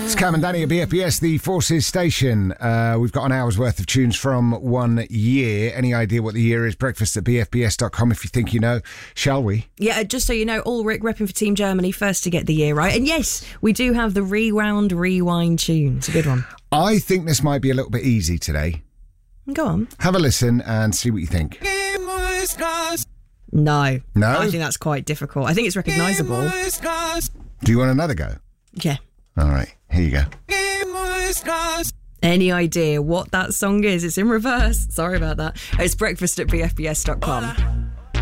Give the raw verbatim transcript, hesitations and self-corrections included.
It's Cam and Danny at B F B S, the Forces station. Uh, we've got an hour's worth of tunes from one year. Any idea what the year is? Breakfast at b f b s dot com if you think you know. Shall we? Yeah, just so you know, Ulrich repping for Team Germany, first to get the year right. And yes, we do have the Rewound Rewind tune. It's a good one. I think this might be a little bit easy today. Go on. Have a listen and see what you think. No. No? I think that's quite difficult. I think it's recognisable. Do you want another go? Yeah. All right, here you go. Any idea what that song is? It's in reverse. Sorry about that. It's breakfast at b f b s dot com.